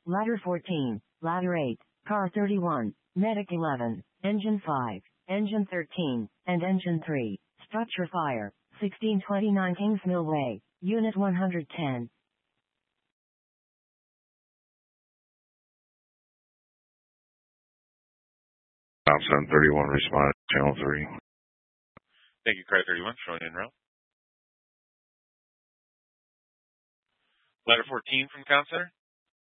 Ladder 14, Ladder 8, Car 31, Medic 11, Engine 5, Engine 13, and Engine 3. Structure fire, 1629 Kingsmill Way, Unit 110. South 731, respond, Channel 3. Thank you, Car 31, showing en route. Ladder 14 from Comm Center.